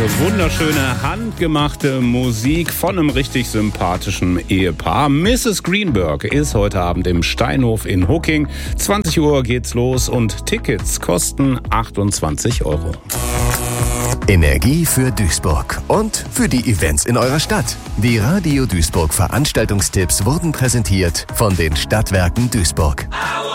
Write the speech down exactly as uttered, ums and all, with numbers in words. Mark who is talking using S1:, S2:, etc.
S1: Wunderschöne, handgemachte Musik von einem richtig sympathischen Ehepaar. Misses Greenberg ist heute Abend im Steinhof in Hocking. zwanzig Uhr geht's los und Tickets kosten achtundzwanzig Euro.
S2: Energie für Duisburg und für die Events in eurer Stadt. Die Radio Duisburg Veranstaltungstipps wurden präsentiert von den Stadtwerken Duisburg.